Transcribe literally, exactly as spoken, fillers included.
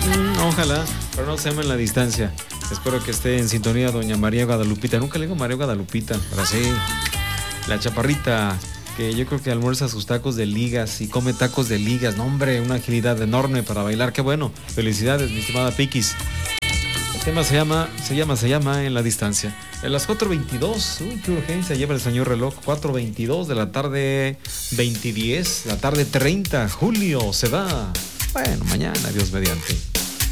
Mm, ojalá, pero no se llama en la distancia. Espero que esté en sintonía doña María Guadalupita. Nunca le digo María Guadalupita, pero sí. La chaparrita, que yo creo que almuerza sus tacos de ligas y come tacos de ligas. No, hombre, una agilidad enorme para bailar. Qué bueno. Felicidades, mi estimada Piquis. El tema se llama, se llama, se llama En la distancia. En las cuatro veintidós, uy, qué urgencia lleva el señor reloj. cuatro veintidós de la tarde, veinte diez, la tarde treinta. Julio se va. Bueno, mañana, Dios mediante.